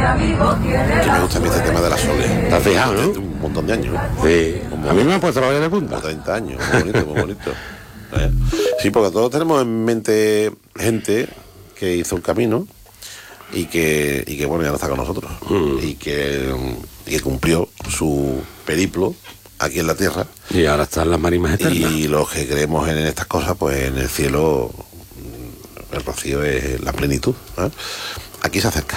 Que me gusta a mí este tema de la Sole. ¿Te has fijado, no? Un montón de años. Sí. A mí me han puesto la olla de punta. Como 30 años. Muy bonito, muy bonito. Sí, porque todos tenemos en mente gente que hizo un camino y que bueno, ya no está con nosotros. Y que cumplió su periplo aquí en la tierra. Y ahora están las marismas eternas. Y los que creemos en estas cosas, pues en el cielo el rocío es la plenitud, ¿eh? Aquí se acerca.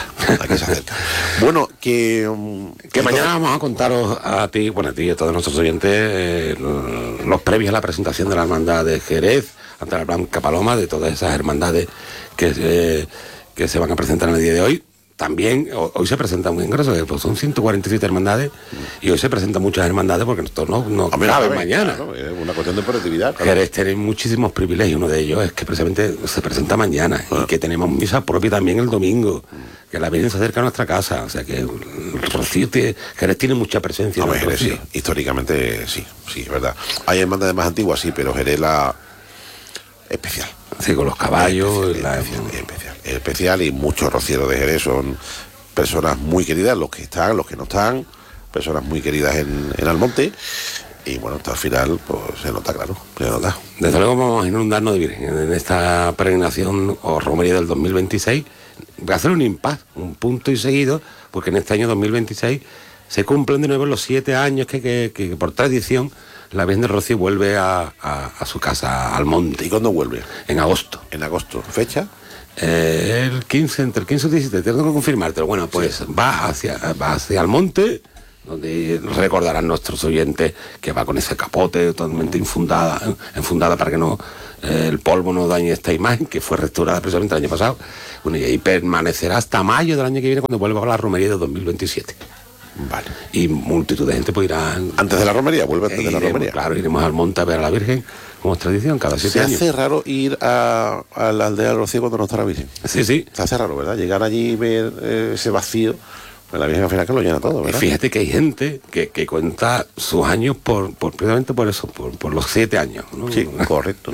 Bueno, que mañana vamos a contaros a ti, bueno, a ti y a todos nuestros oyentes, los previos a la presentación de la hermandad de Jerez ante la Blanca Paloma, de todas esas hermandades que se van a presentar en el día de hoy. También, hoy se presenta muy ingreso, pues son 147 hermandades, y hoy se presentan muchas hermandades porque nosotros no caben mañana. Claro, es una cuestión de operatividad. Claro. Jerez tiene muchísimos privilegios, uno de ellos es que precisamente se presenta mañana, y que tenemos misa propia también el domingo, que la Virgen se acerca a nuestra casa, o sea que el Rocío Jerez tiene mucha presencia. No, Jerez sí, históricamente sí, es verdad. Hay hermandades más antiguas, sí, pero Jerez la especial. Sí, con los caballos. Especial, y muchos rocieros de Jerez son personas muy queridas, los que están, los que no están, personas muy queridas en Almonte, y bueno, hasta el final pues se nota, claro, se nota. Desde luego vamos a inundarnos de Virgen en esta peregrinación o romería del 2026. Voy a hacer un impasse, un punto y seguido, porque en este año 2026 se cumplen de nuevo los 7 años que por tradición la Virgen del Rocío vuelve a su casa, al monte. ¿Y cuándo vuelve? En agosto. ¿En agosto? ¿Fecha? El 15, entre el 15 y el 17, tengo que confirmártelo. Bueno, pues sí. va hacia el monte, donde recordarán nuestros oyentes que va con ese capote totalmente enfundada para que no el polvo no dañe esta imagen, que fue restaurada precisamente el año pasado. Bueno, y ahí permanecerá hasta mayo del año que viene, cuando vuelva a la romería de 2027. Vale. Y multitud de gente pues irá... ¿Antes de la romería? ¿Vuelve antes de la romería? Claro, iremos al monte a ver a la Virgen, como es tradición, cada 7 años. Se hace raro ir a la aldea del Rocío cuando no está la Virgen. Sí. Se hace raro, ¿verdad? Llegar allí y ver ese vacío, pues la Virgen al final que lo llena todo, ¿verdad? Fíjate que hay gente que cuenta sus años precisamente por eso, por los 7 años, ¿no? Sí, correcto.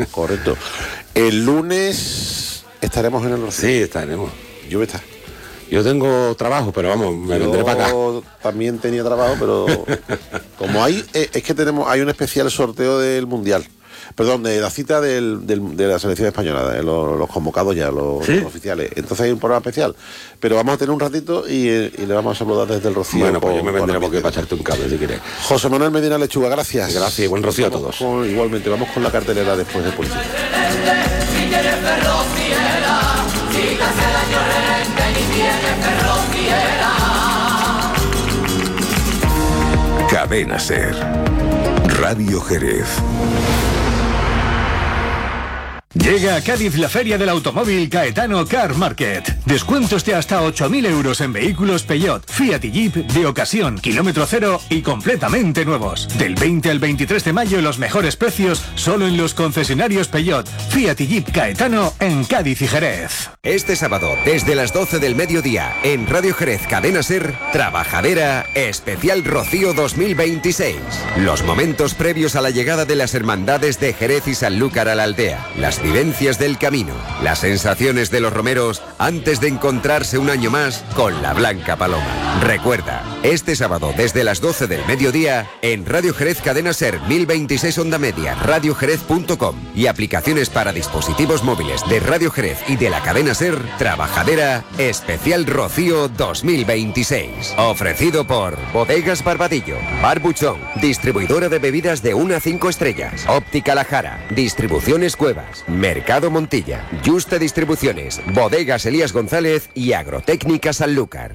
El lunes estaremos en el Rocío. Sí, estaremos. Yo voy a estar. Yo tengo trabajo, pero vamos, me vendré para acá. Yo también tenía trabajo, pero como hay un especial sorteo del Mundial. Perdón, de la cita de la selección española, los convocados ya, los oficiales. Entonces hay un programa especial. Pero vamos a tener un ratito y le vamos a saludar desde el Rocío. Bueno, pues yo me vendré porque para echarte un cable si quieres. José Manuel Medina Lechuga, gracias. Gracias y buen Rocío a todos. Igualmente, vamos con la cartelera después de Policía. Cadena SER, Radio Jerez. Llega a Cádiz la Feria del Automóvil Caetano Car Market. Descuentos de hasta 8.000 euros en vehículos Peugeot, Fiat y Jeep de ocasión, kilómetro cero y completamente nuevos. Del 20 al 23 de mayo los mejores precios solo en los concesionarios Peugeot, Fiat y Jeep Caetano en Cádiz y Jerez. Este sábado, desde las 12 del mediodía, en Radio Jerez Cadena SER, Trabajadera Especial Rocío 2026. Los momentos previos a la llegada de las hermandades de Jerez y Sanlúcar a la aldea. Las vivencias del camino, las sensaciones de los romeros antes de encontrarse un año más con la Blanca Paloma. Recuerda, este sábado desde las 12 del mediodía en Radio Jerez Cadena SER 1026 Onda Media, radiojerez.com y aplicaciones para dispositivos móviles de Radio Jerez y de la cadena SER, Trabajadera Especial Rocío 2026. Ofrecido por Bodegas Barbadillo, Bar Buchón, distribuidora de bebidas de 1 a 5 estrellas, Óptica La Jara, Distribuciones Cuevas, Mercado Montilla, Juste Distribuciones, Bodegas Elías González y Agrotécnica Sanlúcar.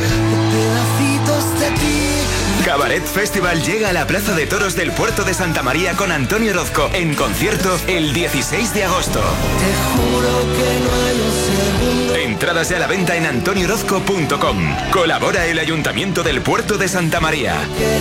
Cabaret Festival llega a la Plaza de Toros del Puerto de Santa María con Antonio Orozco en concierto el 16 de agosto. Entradas ya a la venta en antoniorozco.com. Colabora el Ayuntamiento del Puerto de Santa María.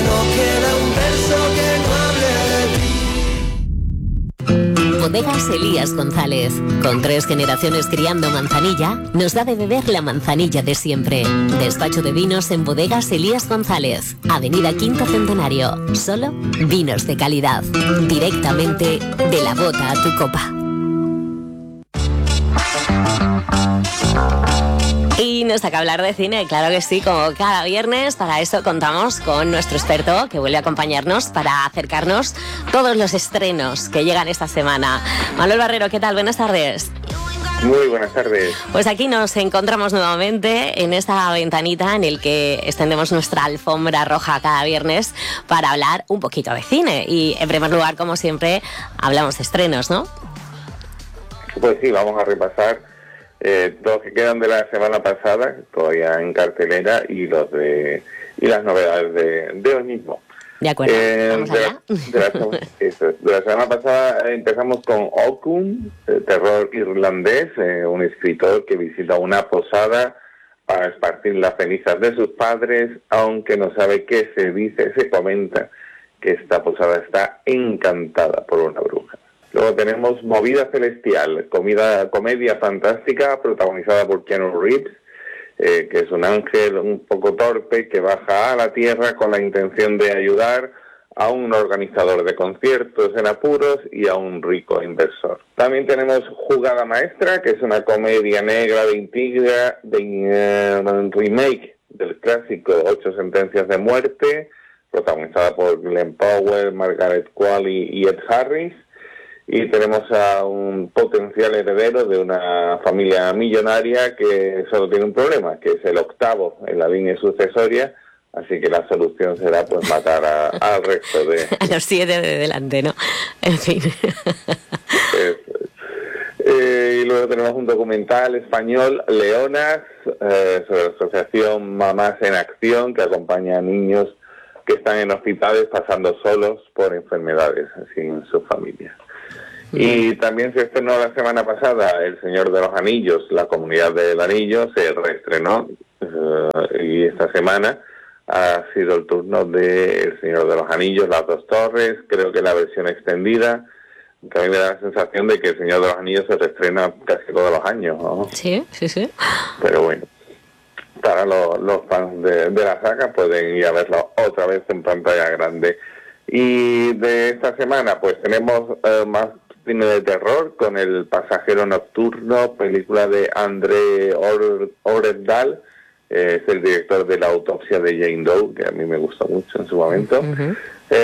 Bodegas Elías González. Con 3 generaciones criando manzanilla, nos da de beber la manzanilla de siempre. Despacho de vinos en Bodegas Elías González. Avenida Quinto Centenario. Solo vinos de calidad. Directamente de la bota a tu copa. Y nos toca hablar de cine, claro que sí, como cada viernes. Para eso contamos con nuestro experto que vuelve a acompañarnos para acercarnos todos los estrenos que llegan esta semana. Manuel Barrero, ¿qué tal? Buenas tardes. Muy buenas tardes. Pues aquí nos encontramos nuevamente en esta ventanita en el que extendemos nuestra alfombra roja cada viernes para hablar un poquito de cine. Y en primer lugar, como siempre, hablamos de estrenos, ¿no? Pues sí, vamos a repasar los que quedan de la semana pasada, todavía en cartelera, y las novedades de hoy mismo. De acuerdo, vamos allá. De la semana pasada empezamos con Okun, terror irlandés, un escritor que visita una posada para esparcir las cenizas de sus padres, aunque no sabe qué se comenta que esta posada está encantada por una bruja. Luego tenemos Movida Celestial, comedia fantástica protagonizada por Keanu Reeves, que es un ángel un poco torpe que baja a la tierra con la intención de ayudar a un organizador de conciertos en apuros y a un rico inversor. También tenemos Jugada Maestra, que es una comedia negra de intriga, remake del clásico 8 sentencias de muerte, protagonizada por Glenn Powell, Margaret Qualley y Ed Harris. Y tenemos a un potencial heredero de una familia millonaria que solo tiene un problema, que es el octavo en la línea sucesoria, así que la solución será pues matar al resto de... A los 7 de delante, ¿no? En fin. Y luego tenemos un documental español, Leonas, sobre la asociación Mamás en Acción, que acompaña a niños que están en hospitales pasando solos por enfermedades sin sus familias. Y también se estrenó la semana pasada El Señor de los Anillos, La Comunidad del Anillo, se reestrenó y esta semana ha sido el turno de El Señor de los Anillos, Las Dos Torres, creo que la versión extendida, que a mí me da la sensación de que El Señor de los Anillos se reestrena casi todos los años, ¿no? Sí. Pero bueno, para los fans de la saga pueden ir a verlo otra vez en pantalla grande. Y de esta semana pues tenemos más cine de terror con El Pasajero Nocturno, película de André Oredal, es el director de La Autopsia de Jane Doe, que a mí me gustó mucho en su momento. Uh-huh.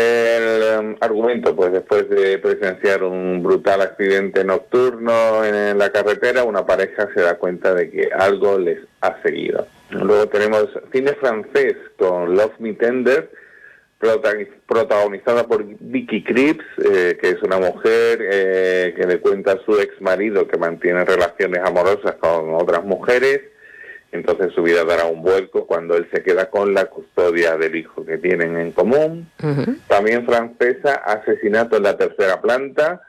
El argumento, pues después de presenciar un brutal accidente nocturno en la carretera, una pareja se da cuenta de que algo les ha seguido. Luego tenemos cine francés con Love Me Tender, protagonizada por Vicky Krieps, que es una mujer que le cuenta a su ex marido que mantiene relaciones amorosas con otras mujeres. Entonces su vida dará un vuelco cuando él se queda con la custodia del hijo que tienen en común. Uh-huh. También francesa, Asesinato en la tercera planta.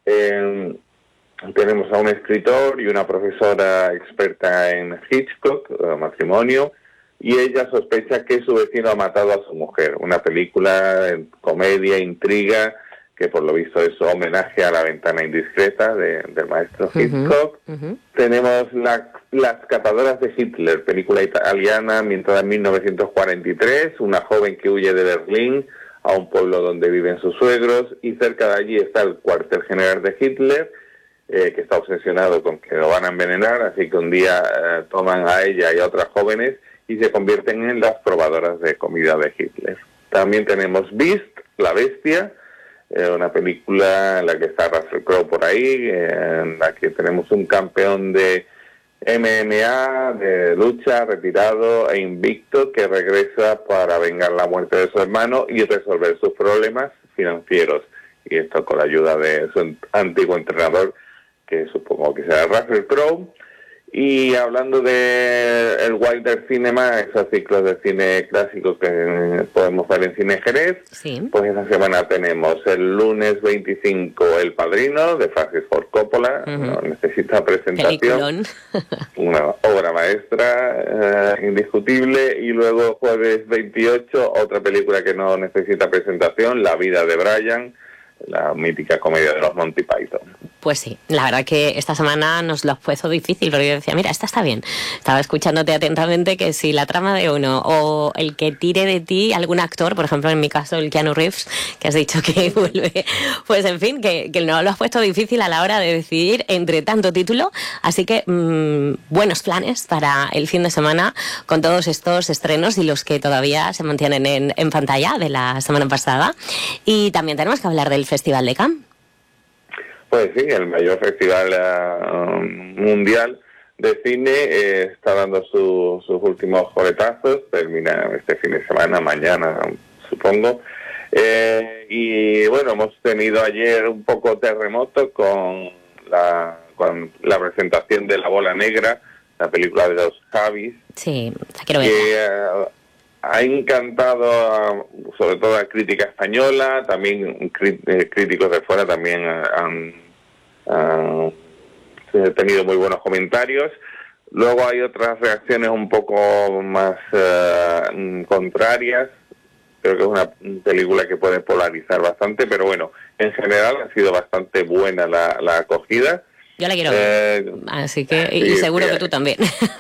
Tenemos a un escritor y una profesora experta en Hitchcock, matrimonio, y ella sospecha que su vecino ha matado a su mujer. Una película, comedia, intriga, que por lo visto es homenaje a La ventana indiscreta del maestro Hitchcock. Uh-huh. Uh-huh. Tenemos Las catadoras de Hitler, película italiana ambientada en 1943, una joven que huye de Berlín a un pueblo donde viven sus suegros, y cerca de allí está el cuartel general de Hitler, que está obsesionado con que lo van a envenenar, así que un día toman a ella y a otras jóvenes y se convierten en las probadoras de comida de Hitler. También tenemos Beast, La Bestia, una película en la que está Russell Crowe por ahí, en la que tenemos un campeón de MMA, de lucha, retirado e invicto, que regresa para vengar la muerte de su hermano y resolver sus problemas financieros. Y esto con la ayuda de su antiguo entrenador, que supongo que será Russell Crowe. Y hablando de el Wilder Cinema, esos ciclos de cine clásicos que podemos ver en Cine Jerez, sí. Pues esta semana tenemos el lunes 25 El Padrino, de Francis Ford Coppola, uh-huh. No necesita presentación, una obra maestra indiscutible, y luego jueves 28, otra película que no necesita presentación, La vida de Brian, la mítica comedia de los Monty Python. Pues sí, la verdad que esta semana nos lo has puesto difícil, porque yo decía, mira, esta está bien. Estaba escuchándote atentamente que si la trama de uno o el que tire de ti algún actor, por ejemplo, en mi caso el Keanu Reeves, que has dicho que vuelve, pues en fin, que no lo has puesto difícil a la hora de decidir entre tanto título. Así que buenos planes para el fin de semana con todos estos estrenos y los que todavía se mantienen en pantalla de la semana pasada. Y también tenemos que hablar del Festival de Cannes. Pues sí, el mayor festival mundial de cine está dando sus últimos coletazos, termina este fin de semana, mañana supongo. Y bueno, hemos tenido ayer un poco terremoto con la presentación de La Bola Negra, la película de los Javis. Sí, quiero ver. Que ha encantado sobre todo a crítica española, también críticos de fuera también han tenido muy buenos comentarios. Luego hay otras reacciones un poco más contrarias. Creo que es una película que puede polarizar bastante, pero bueno, en general ha sido bastante buena la acogida. Yo la quiero ver, así que, y sí, seguro que tú también.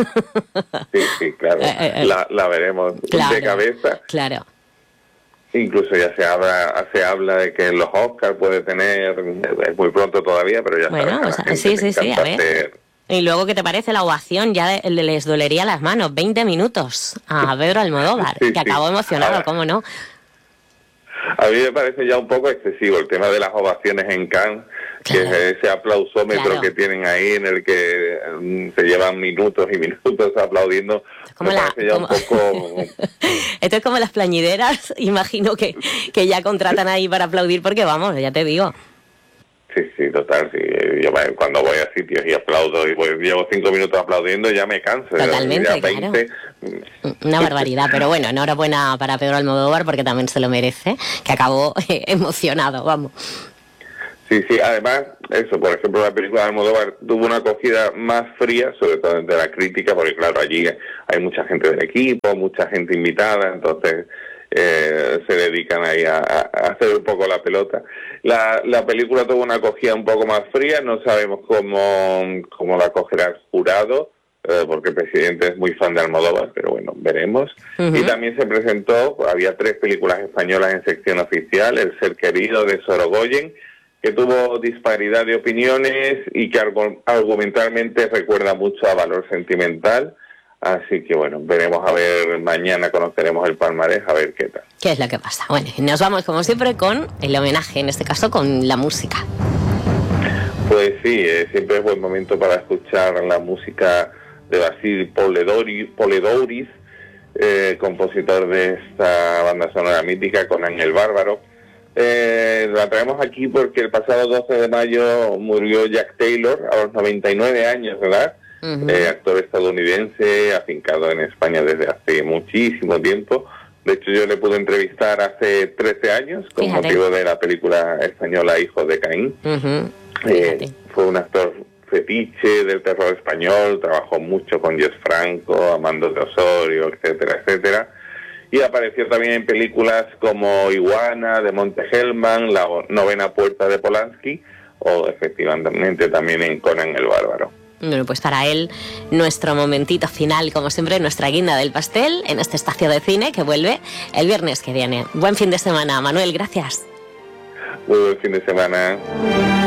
Sí, claro, la veremos de cabeza. Claro. Incluso ya se habla de que los Oscars puede tener, es muy pronto todavía, pero ya sabes, sí, a ver. Y luego, ¿qué te parece la ovación? Ya les dolería las manos, 20 minutos a Pedro Almodóvar, que acabó emocionado, ahora, ¿cómo no? A mí me parece ya un poco excesivo el tema de las ovaciones en Cannes, claro, que es ese aplausómetro que tienen ahí en el que se llevan minutos y minutos aplaudiendo. Como un poco... Esto es como las plañideras, imagino que ya contratan ahí para aplaudir, porque vamos, ya te digo. Sí, total. Sí. Yo cuando voy a sitios y aplaudo y llevo 5 minutos aplaudiendo, ya me canso. Totalmente, ya 20. Claro. Una barbaridad, pero bueno, enhorabuena para Pedro Almodóvar porque también se lo merece, que acabó emocionado, vamos. Sí, además, eso, por ejemplo, la película de Almodóvar tuvo una acogida más fría, sobre todo de la crítica, porque claro, allí hay mucha gente del equipo, mucha gente invitada, entonces se dedican ahí a hacer un poco la pelota. La película tuvo una acogida un poco más fría, no sabemos cómo la acogerá el jurado, porque el presidente es muy fan de Almodóvar, pero bueno, veremos. Y también se presentó, había 3 películas españolas en sección oficial, El ser querido de Sorogoyen, que tuvo disparidad de opiniones y que argumentalmente recuerda mucho a Valor sentimental. Así que bueno, veremos a ver, mañana conoceremos el palmarés, a ver qué tal. ¿Qué es lo que pasa? Bueno, y nos vamos como siempre con el homenaje, en este caso con la música. Pues sí, siempre es buen momento para escuchar la música de Vasil Poledouris, compositor de esta banda sonora mítica, Conan el Bárbaro. La traemos aquí porque el pasado 12 de mayo murió Jack Taylor a los 99 años de edad. Actor estadounidense, afincado en España desde hace muchísimo tiempo. De hecho, yo le pude entrevistar hace 13 años con motivo de la película española Hijos de Caín. Fue un actor fetiche del terror español, trabajó mucho con Jess Franco, Amando de Osorio, etcétera, etcétera. Y apareció también en películas como Iguana, de Monte Hellman, La novena puerta de Polanski, o efectivamente también en Conan el Bárbaro. Bueno, pues para él, nuestro momentito final, como siempre, nuestra guinda del pastel en este espacio de cine que vuelve el viernes que viene. Buen fin de semana, Manuel, gracias. Muy buen fin de semana.